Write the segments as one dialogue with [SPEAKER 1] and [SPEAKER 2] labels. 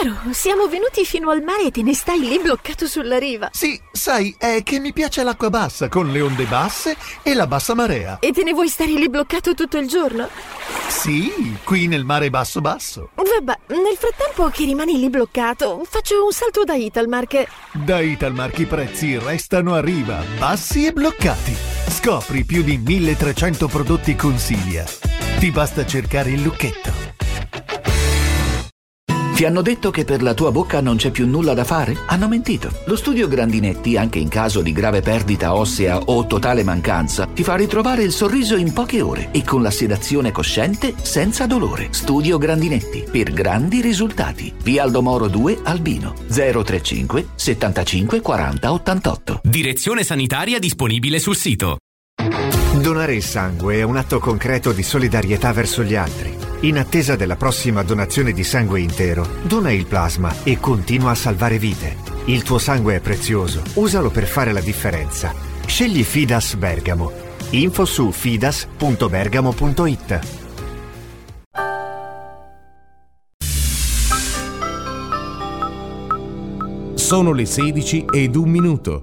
[SPEAKER 1] Davvero? Siamo venuti fino al mare e te ne stai lì bloccato sulla riva?
[SPEAKER 2] Sì, sai, è che mi piace l'acqua bassa, con le onde basse e la bassa marea.
[SPEAKER 1] E te ne vuoi stare lì bloccato tutto il giorno?
[SPEAKER 2] Sì, qui nel mare basso.
[SPEAKER 1] Vabbè, nel frattempo che rimani lì bloccato, faccio un salto da Italmar che...
[SPEAKER 2] Da Italmar i prezzi restano a riva, bassi e bloccati. Scopri più di 1300 prodotti Consiglia. Ti basta cercare il lucchetto.
[SPEAKER 3] Ti hanno detto che per la tua bocca non c'è più nulla da fare? Hanno mentito. Lo studio Grandinetti, anche in caso di grave perdita ossea o totale mancanza, ti fa ritrovare il sorriso in poche ore e con la sedazione cosciente senza dolore. Studio Grandinetti, per grandi risultati. Via Aldomoro 2, Albino, 035 75 40 88.
[SPEAKER 4] Direzione sanitaria disponibile sul sito.
[SPEAKER 5] Donare il sangue è un atto concreto di solidarietà verso gli altri. In attesa della prossima donazione di sangue intero, dona il plasma e continua a salvare vite. Il tuo sangue è prezioso, usalo per fare la differenza. Scegli Fidas Bergamo. Info su fidas.bergamo.it.
[SPEAKER 6] Sono le 16:01.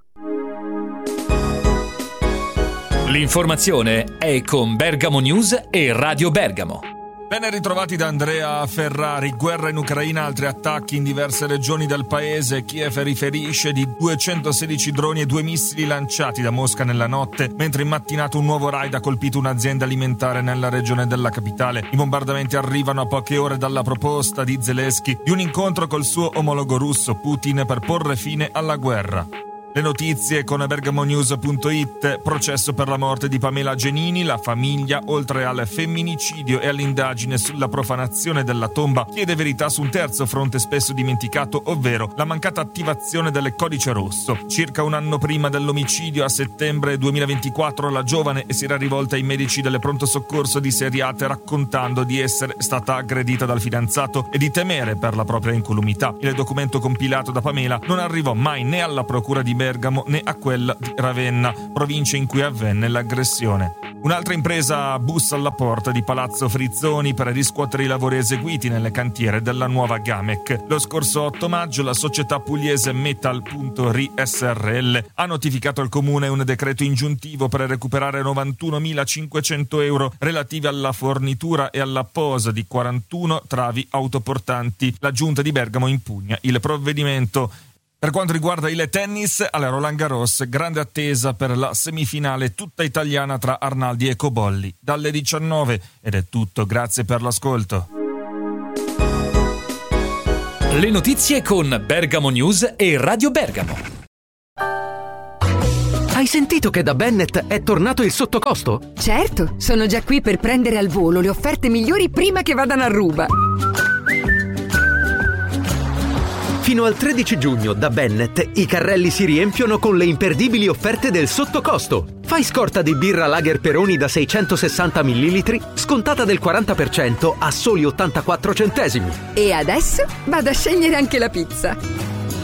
[SPEAKER 4] L'informazione è con Bergamo News e Radio Bergamo.
[SPEAKER 7] Ben ritrovati da Andrea Ferrari. Guerra in Ucraina, altri attacchi in diverse regioni del paese. Kiev riferisce di 216 droni e 2 missili lanciati da Mosca nella notte, mentre in mattinata un nuovo raid ha colpito un'azienda alimentare nella regione della capitale. I bombardamenti arrivano a poche ore dalla proposta di Zelensky di un incontro col suo omologo russo Putin per porre fine alla guerra. Le notizie con bergamonews.it. Processo per la morte di Pamela Genini. La famiglia, oltre al femminicidio e all'indagine sulla profanazione della tomba, chiede verità su un terzo fronte spesso dimenticato, ovvero la mancata attivazione del codice rosso. Circa un anno prima dell'omicidio, a settembre 2024, la giovane si era rivolta ai medici del pronto soccorso di Seriate raccontando di essere stata aggredita dal fidanzato e di temere per la propria incolumità. Il documento compilato da Pamela non arrivò mai né alla procura di Bergamo né a quella di Ravenna, provincia in cui avvenne l'aggressione. Un'altra impresa bussa alla porta di Palazzo Frizzoni per riscuotere i lavori eseguiti nelle cantiere della nuova Gamec. Lo scorso 8 maggio la società pugliese Metal.ri SRL ha notificato al comune un decreto ingiuntivo per recuperare 91.500 euro relativi alla fornitura e alla posa di 41 travi autoportanti. La giunta di Bergamo impugna il provvedimento. Per quanto riguarda il tennis, alla Roland Garros, grande attesa per la semifinale tutta italiana tra Arnaldi e Cobolli. Dalle 19 ed è tutto, grazie per l'ascolto.
[SPEAKER 4] Le notizie con Bergamo News e Radio Bergamo.
[SPEAKER 8] Hai sentito che da Bennett è tornato il sottocosto?
[SPEAKER 9] Certo, sono già qui per prendere al volo le offerte migliori prima che vadano a ruba.
[SPEAKER 8] Fino al 13 giugno da Bennett i carrelli si riempiono con le imperdibili offerte del sottocosto. Fai scorta di birra Lager Peroni da 660 ml, scontata del 40% a soli 84 centesimi.
[SPEAKER 9] E adesso vado a scegliere anche la pizza.